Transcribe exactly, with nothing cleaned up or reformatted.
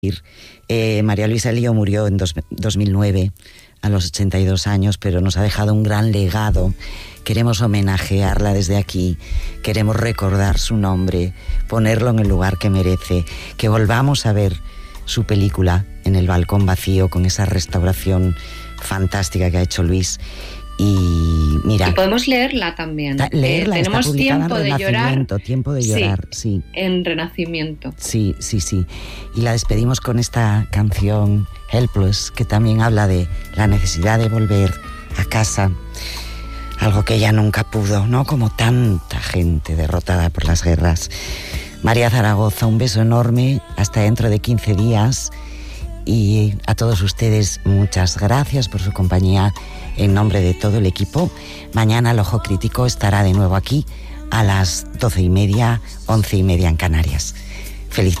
Eh, María Luisa Lío murió en dos, dos mil nueve, a los ochenta y dos años, pero nos ha dejado un gran legado. Queremos homenajearla desde aquí, queremos recordar su nombre, ponerlo en el lugar que merece, que volvamos a ver su película en el balcón vacío con esa restauración fantástica que ha hecho Luis. Y mira, y podemos leerla también. Ta, leerla, eh, tenemos tiempo de llorar. Tiempo de llorar, sí, sí. En Renacimiento. Sí, sí, sí. Y la despedimos con esta canción Helpless, que también habla de la necesidad de volver a casa, algo que ella nunca pudo, ¿no? Como tanta gente derrotada por las guerras. María Zaragoza, un beso enorme, hasta dentro de quince días. Y a todos ustedes, muchas gracias por su compañía en nombre de todo el equipo. Mañana el Ojo Crítico estará de nuevo aquí a las doce y media, once y media en Canarias. Feliz